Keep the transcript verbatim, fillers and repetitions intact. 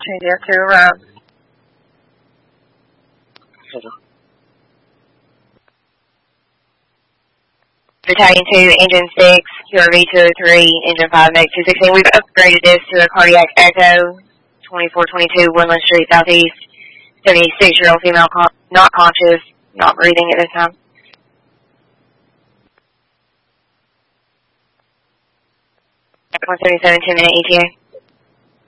Change it to arrive. Battalion two, Engine six, Q R V two oh three, Engine five, Meg two sixteen. We've upgraded this to a cardiac echo, twenty-four twenty-two, Woodland Street, Southeast. seventy-six-year-old female, con not conscious, not breathing at this time. one seventy-seven, ten minute E T A.